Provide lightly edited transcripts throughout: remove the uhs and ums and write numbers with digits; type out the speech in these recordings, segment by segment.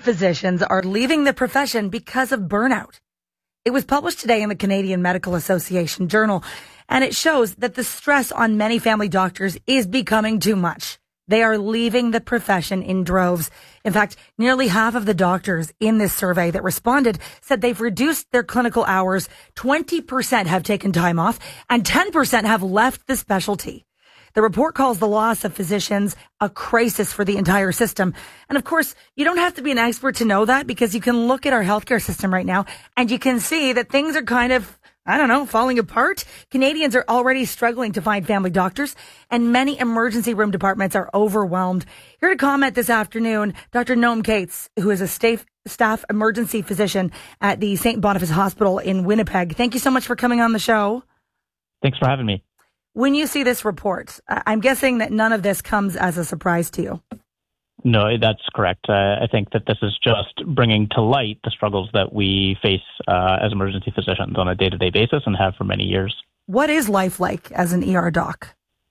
physicians are leaving the profession because of burnout. It was published today in the Canadian Medical Association Journal, and it shows that the stress on many family doctors is becoming too much. They are leaving the profession in droves. In fact, nearly half of the doctors in this survey that responded said they've reduced their clinical hours. 20% have taken time off and 10% have left the specialty. The report calls the loss of physicians a crisis for the entire system. And of course, you don't have to be an expert to know that, because you can look at our healthcare system right now and you can see that things are kind of, falling apart. Canadians are already struggling to find family doctors, and many emergency room departments are overwhelmed. Here to comment this afternoon, Dr. Noam Cates, who is a staff emergency physician at the St. Boniface Hospital in Winnipeg. Thank you so much for coming on the show. Thanks for having me. When you see this report, I'm guessing that none of this comes as a surprise to you. No, that's correct. I think that this is just bringing to light the struggles that we face as emergency physicians on a day-to-day basis and have for many years. What is life like as an ER doc?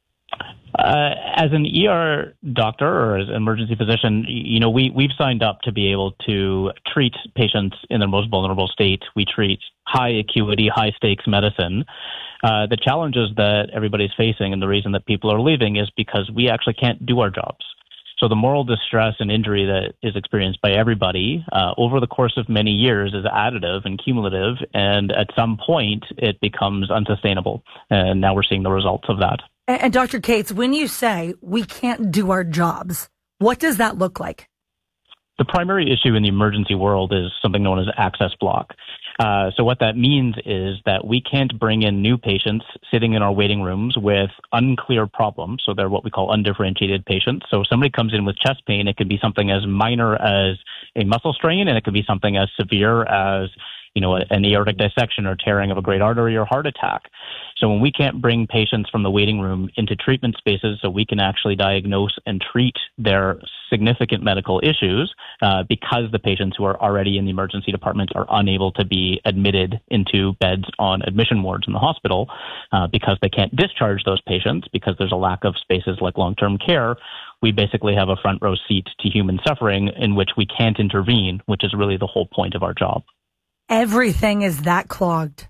As an ER doctor or as an emergency physician, we've signed up to be able to treat patients in their most vulnerable state. We treat high acuity, high stakes medicine. The challenges that everybody's facing and the reason that people are leaving is because we actually can't do our jobs. So the moral distress and injury that is experienced by everybody over the course of many years is additive and cumulative, and at some point it becomes unsustainable. And now we're seeing the results of that. And Dr. Cates, when you say we can't do our jobs, what does that look like? The primary issue in the emergency world is something known as access block. So what that means is that we can't bring in new patients sitting in our waiting rooms with unclear problems. So they're what we call undifferentiated patients. So if somebody comes in with chest pain, it could be something as minor as a muscle strain, and it could be something as severe as an aortic dissection or tearing of a great artery or heart attack. So when we can't bring patients from the waiting room into treatment spaces so we can actually diagnose and treat their significant medical issues, because the patients who are already in the emergency department are unable to be admitted into beds on admission wards in the hospital, because they can't discharge those patients because there's a lack of spaces like long-term care, we basically have a front row seat to human suffering in which we can't intervene, which is really the whole point of our job. Everything is that clogged.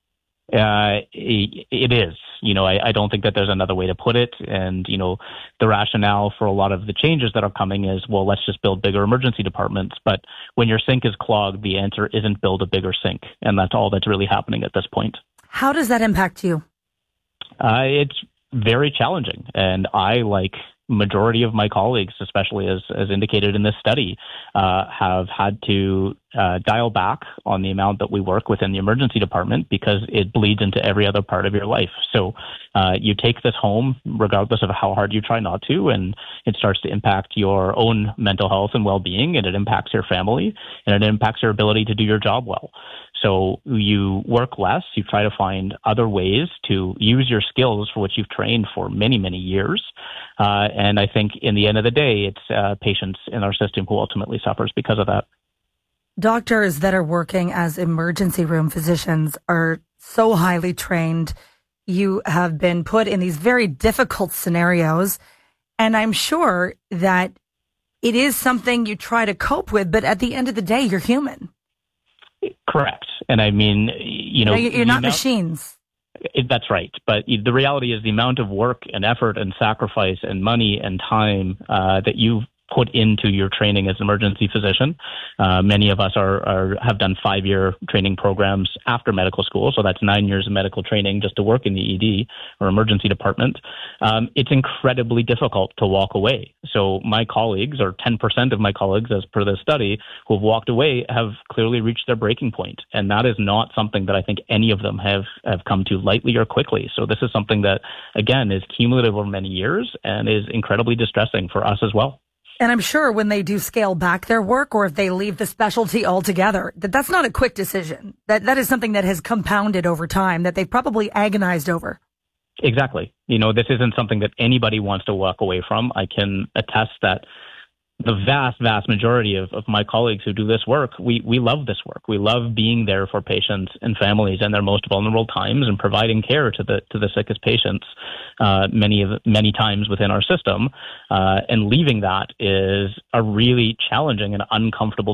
It is. I don't think that there's another way to put it. And, the rationale for a lot of the changes that are coming is, well, let's just build bigger emergency departments. But when your sink is clogged, the answer isn't build a bigger sink. And that's all that's really happening at this point. How does that impact you? It's very challenging. And I, like majority of my colleagues, especially as indicated in this study, have had to dial back on the amount that we work within the emergency department because it bleeds into every other part of your life. So you take this home regardless of how hard you try not to, and it starts to impact your own mental health and well-being, and it impacts your family, and it impacts your ability to do your job well. So you work less, you try to find other ways to use your skills for which you've trained for many, many years. And I think in the end of the day, it's patients in our system who ultimately suffers because of that. Doctors that are working as emergency room physicians are so highly trained. You have been put in these very difficult scenarios, and I'm sure that it is something you try to cope with, but at the end of the day, you're human. Correct. And I mean, you're not machines. That's right. But the reality is the amount of work and effort and sacrifice and money and time that you put into your training as an emergency physician. Many of us have done 5-year training programs after medical school. So that's 9 years of medical training just to work in the ED or emergency department. It's incredibly difficult to walk away. So my colleagues, or 10% of my colleagues, as per this study, who have walked away have clearly reached their breaking point. And that is not something that I think any of them have come to lightly or quickly. So this is something that, again, is cumulative over many years and is incredibly distressing for us as well. And I'm sure when they do scale back their work, or if they leave the specialty altogether, that's not a quick decision. That is something that has compounded over time, that they've probably agonized over. Exactly. This isn't something that anybody wants to walk away from. I can attest that the vast, vast majority of my colleagues who do this work, we love this work. We love being there for patients and families in their most vulnerable times and providing care to the sickest patients many times within our system. And leaving that is a really challenging and uncomfortable